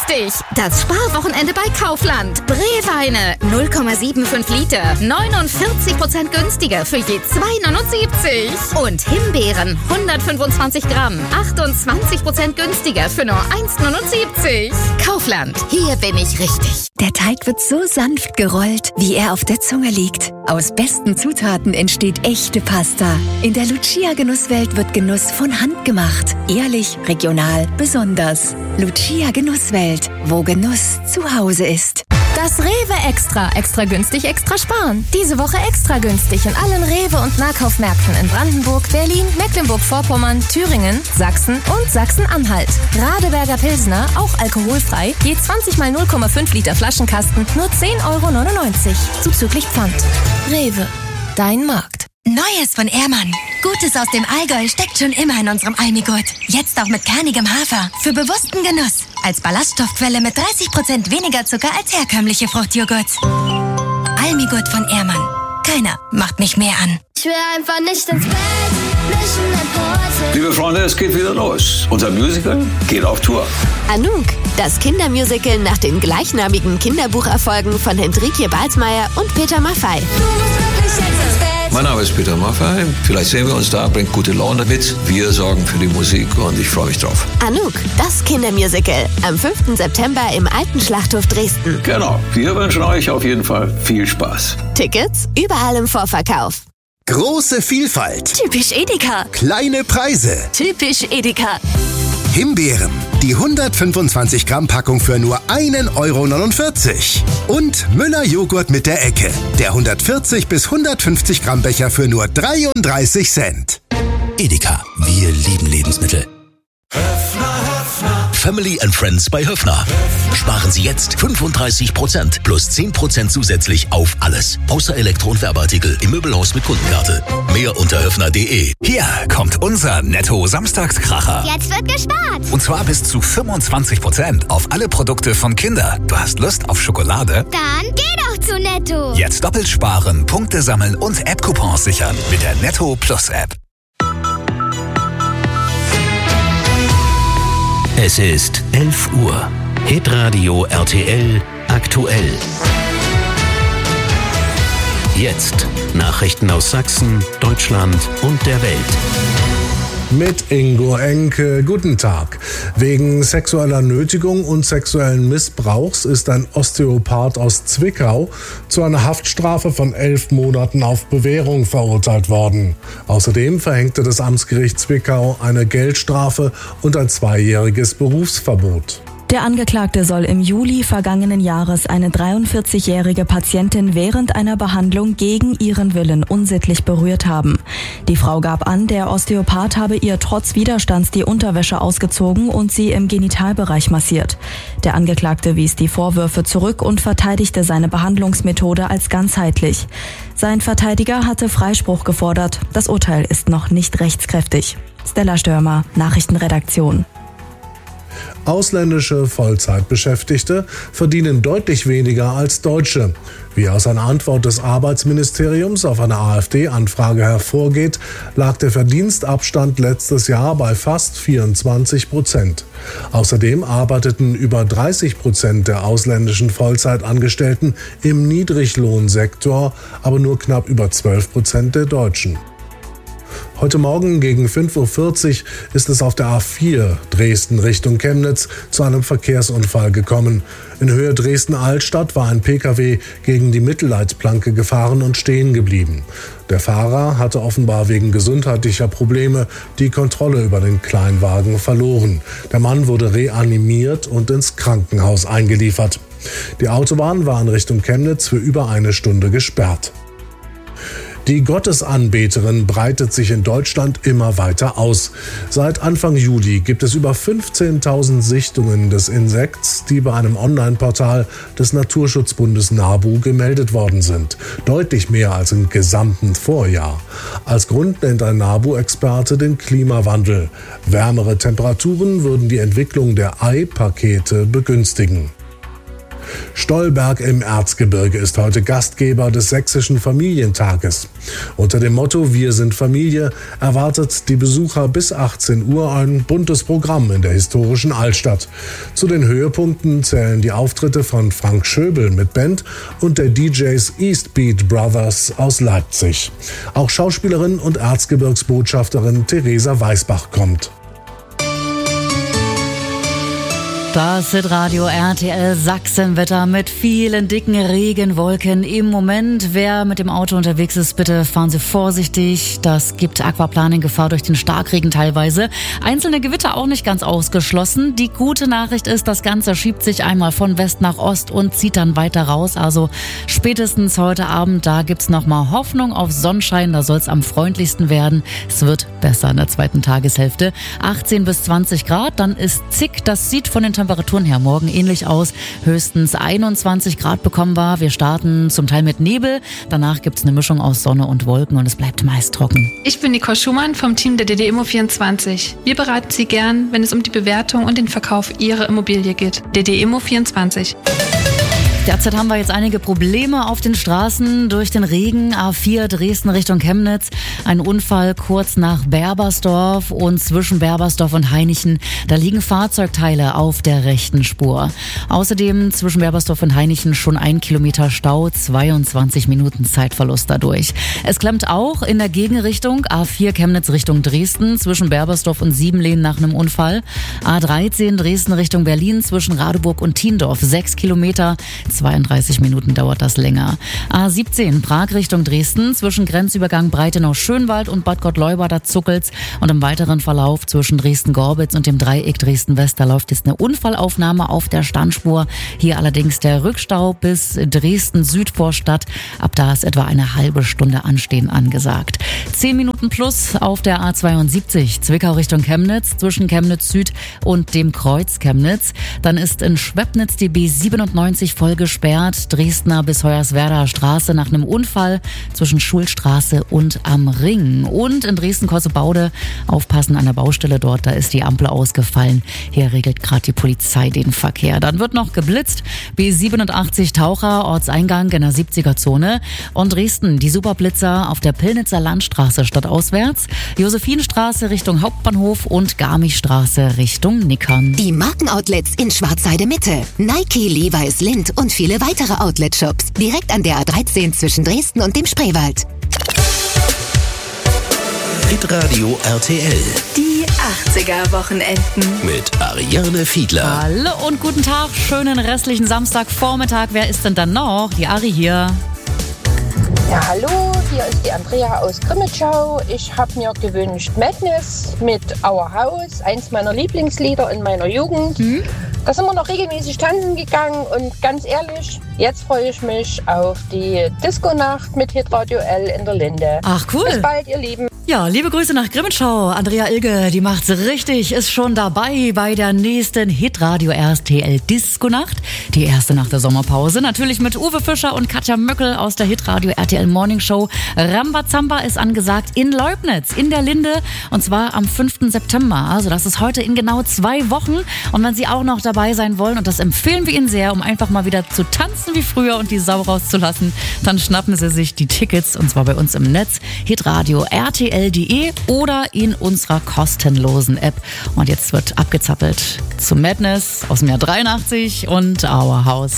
richtig. Das Sparwochenende bei Kaufland. Breweine 0,75 Liter. 49% günstiger für je 2,79. Und Himbeeren 125 Gramm. 28% günstiger für nur 1,79. Kaufland. Hier bin ich richtig. Der Teig wird so sanft gerollt, wie er auf der Zunge liegt. Aus besten Zutaten entsteht echte Pasta. In der Lucia-Genusswelt wird Genuss von Hand gemacht. Ehrlich, regional, besonders. Lucia Genusswelt, wo Genuss zu Hause ist. Das Rewe Extra. Extra günstig, extra sparen. Diese Woche extra günstig in allen Rewe- und Nahkaufmärkten in Brandenburg, Berlin, Mecklenburg-Vorpommern, Thüringen, Sachsen und Sachsen-Anhalt. Radeberger Pilsner, auch alkoholfrei, je 20 mal 0,5 Liter Flaschenkasten, nur 10,99 €. Zuzüglich Pfand. Rewe. Dein Markt. Neues von Ehrmann. Gutes aus dem Allgäu steckt schon immer in unserem Almigurt. Jetzt auch mit kernigem Hafer. Für bewussten Genuss. Als Ballaststoffquelle mit 30% weniger Zucker als herkömmliche Fruchtjoghurt. Almigurt von Ehrmann. Keiner macht mich mehr an. Ich will einfach nicht ins Bett. Liebe Freunde, es geht wieder los. Unser Musical geht auf Tour. Anouk, das Kindermusical nach den gleichnamigen Kinderbucherfolgen von Hendrikje Balsmeier und Peter Maffay. Mein Name ist Peter Maffay. Vielleicht sehen wir uns da, bringt gute Laune mit. Wir sorgen für die Musik und ich freue mich drauf. Anouk, das Kindermusical. Am 5. September im Alten Schlachthof Dresden. Genau. Wir wünschen euch auf jeden Fall viel Spaß. Tickets überall im Vorverkauf. Große Vielfalt. Typisch Edeka. Kleine Preise. Typisch Edeka. Himbeeren. Die 125 Gramm Packung für nur 1,49 €. Und Müller Joghurt mit der Ecke. Der 140 bis 150 Gramm Becher für nur 33 Cent. Edeka. Wir lieben Lebensmittel. Family and Friends bei Höffner. Sparen Sie jetzt 35% plus 10% zusätzlich auf alles. Außer Elektro- und Werbeartikel im Möbelhaus mit Kundenkarte. Mehr unter höffner.de. Hier kommt unser Netto-Samstagskracher. Jetzt wird gespart. Und zwar bis zu 25% auf alle Produkte von Kinder. Du hast Lust auf Schokolade? Dann geh doch zu Netto. Jetzt doppelt sparen, Punkte sammeln und App-Coupons sichern mit der Netto Plus App. Es ist 11 Uhr. Hitradio RTL aktuell. Jetzt Nachrichten aus Sachsen, Deutschland und der Welt. Mit Ingo Enke, guten Tag. Wegen sexueller Nötigung und sexuellen Missbrauchs ist ein Osteopath aus Zwickau zu einer Haftstrafe von 11 Monaten auf Bewährung verurteilt worden. Außerdem verhängte das Amtsgericht Zwickau eine Geldstrafe und ein 2-jähriges Berufsverbot. Der Angeklagte soll im Juli vergangenen Jahres eine 43-jährige Patientin während einer Behandlung gegen ihren Willen unsittlich berührt haben. Die Frau gab an, der Osteopath habe ihr trotz Widerstands die Unterwäsche ausgezogen und sie im Genitalbereich massiert. Der Angeklagte wies die Vorwürfe zurück und verteidigte seine Behandlungsmethode als ganzheitlich. Sein Verteidiger hatte Freispruch gefordert. Das Urteil ist noch nicht rechtskräftig. Stella Störmer, Nachrichtenredaktion. Ausländische Vollzeitbeschäftigte verdienen deutlich weniger als Deutsche. Wie aus einer Antwort des Arbeitsministeriums auf eine AfD-Anfrage hervorgeht, lag der Verdienstabstand letztes Jahr bei fast 24%. Außerdem arbeiteten über 30% der ausländischen Vollzeitangestellten im Niedriglohnsektor, aber nur knapp über 12% der Deutschen. Heute Morgen gegen 5:40 Uhr ist es auf der A4 Dresden Richtung Chemnitz zu einem Verkehrsunfall gekommen. In Höhe Dresden-Altstadt war ein Pkw gegen die Mittelleitplanke gefahren und stehen geblieben. Der Fahrer hatte offenbar wegen gesundheitlicher Probleme die Kontrolle über den Kleinwagen verloren. Der Mann wurde reanimiert und ins Krankenhaus eingeliefert. Die Autobahn war in Richtung Chemnitz für über eine Stunde gesperrt. Die Gottesanbeterin breitet sich in Deutschland immer weiter aus. Seit Anfang Juli gibt es über 15.000 Sichtungen des Insekts, die bei einem Online-Portal des Naturschutzbundes NABU gemeldet worden sind. Deutlich mehr als im gesamten Vorjahr. Als Grund nennt ein NABU-Experte den Klimawandel. Wärmere Temperaturen würden die Entwicklung der Eipakete begünstigen. Stolberg im Erzgebirge ist heute Gastgeber des Sächsischen Familientages. Unter dem Motto Wir sind Familie erwartet die Besucher bis 18 Uhr ein buntes Programm in der historischen Altstadt. Zu den Höhepunkten zählen die Auftritte von Frank Schöbel mit Band und der DJs Eastbeat Brothers aus Leipzig. Auch Schauspielerin und Erzgebirgsbotschafterin Theresa Weißbach kommt. Das Hitradio RTL Sachsenwetter mit vielen dicken Regenwolken im Moment. Wer mit dem Auto unterwegs ist, bitte fahren Sie vorsichtig. Das gibt Aquaplaning-Gefahr durch den Starkregen teilweise. Einzelne Gewitter auch nicht ganz ausgeschlossen. Die gute Nachricht ist, das Ganze schiebt sich einmal von West nach Ost und zieht dann weiter raus. Also spätestens heute Abend, da gibt's nochmal Hoffnung auf Sonnenschein. Da soll's am freundlichsten werden. Es wird besser in der zweiten Tageshälfte. 18 bis 20 Grad, dann ist zick. Das sieht von den Temperaturen her morgen ähnlich aus. Höchstens 21 Grad bekommen wir. Wir starten zum Teil mit Nebel. Danach gibt's eine Mischung aus Sonne und Wolken und es bleibt meist trocken. Ich bin Nicole Schumann vom Team der DD-Immo24. Wir beraten Sie gern, wenn es um die Bewertung und den Verkauf Ihrer Immobilie geht. DD-Immo24. Derzeit haben wir jetzt einige Probleme auf den Straßen durch den Regen. A4 Dresden Richtung Chemnitz. Ein Unfall kurz nach Berbersdorf und zwischen Berbersdorf und Hainichen. Da liegen Fahrzeugteile auf der rechten Spur. Außerdem zwischen Berbersdorf und Hainichen schon 1 Kilometer Stau, 22 Minuten Zeitverlust dadurch. Es klemmt auch in der Gegenrichtung. A4 Chemnitz Richtung Dresden zwischen Berbersdorf und Siebenlehn nach einem Unfall. A13 Dresden Richtung Berlin zwischen Radeburg und Thiendorf. 6 Kilometer, 32 Minuten dauert das länger. A17 Prag Richtung Dresden zwischen Grenzübergang Breitenau-Schönwald und Bad Gottleuba, da zuckelt's. Und im weiteren Verlauf zwischen Dresden-Gorbitz und dem Dreieck Dresden-West, da läuft jetzt eine Unfallaufnahme auf der Standspur. Hier allerdings der Rückstau bis Dresden-Südvorstadt. Ab da ist etwa eine halbe Stunde Anstehen angesagt. 10 Minuten plus auf der A72 Zwickau Richtung Chemnitz zwischen Chemnitz Süd und dem Kreuz Chemnitz. Dann ist in Schwebnitz die B97 voll gesperrt. Dresdner bis Hoyerswerda Straße nach einem Unfall zwischen Schulstraße und am Ring. Und in Dresden-Kossebaude aufpassen an der Baustelle dort, da ist die Ampel ausgefallen. Hier regelt gerade die Polizei den Verkehr. Dann wird noch geblitzt. B87 Taucher, Ortseingang in der 70er-Zone. Und Dresden, die Superblitzer auf der Pillnitzer Landstraße stadtauswärts. Josephinstraße Richtung Hauptbahnhof und Garmichstraße Richtung Nickern. Die Markenoutlets in Schwarzheide Mitte. Nike, Levi's, Lindt und viele weitere Outlet-Shops. Direkt an der A13 zwischen Dresden und dem Spreewald. Hitradio RTL. Die 80er-Wochenenden. Mit Ariane Fiedler. Hallo und guten Tag. Schönen restlichen Samstagvormittag. Wer ist denn dann noch? Die Ari hier. Ja, hallo, hier ist die Andrea aus Grimmitschau. Ich habe mir gewünscht Madness mit Our House, eins meiner Lieblingslieder in meiner Jugend. Da sind wir noch regelmäßig tanzen gegangen und ganz ehrlich, jetzt freue ich mich auf die Disco-Nacht mit Hitradio L in der Linde. Ach cool. Bis bald, ihr Lieben. Ja, liebe Grüße nach Grimmitschau. Andrea Ilge, die macht's richtig, ist schon dabei bei der nächsten Hitradio RTL Disco-Nacht. Die erste nach der Sommerpause. Natürlich mit Uwe Fischer und Katja Möckel aus der Hitradio RTL Morning Show. Rambazamba ist angesagt in Leubnitz, in der Linde. Und zwar am 5. September. Also das ist heute in genau 2 Wochen. Und wenn Sie auch noch dabei sein wollen, und das empfehlen wir Ihnen sehr, um einfach mal wieder zu tanzen wie früher und die Sau rauszulassen, dann schnappen Sie sich die Tickets, und zwar bei uns im Netz, hitradio rtl.de oder in unserer kostenlosen App. Und jetzt wird abgezappelt zu Madness aus dem Jahr 83 und Our House.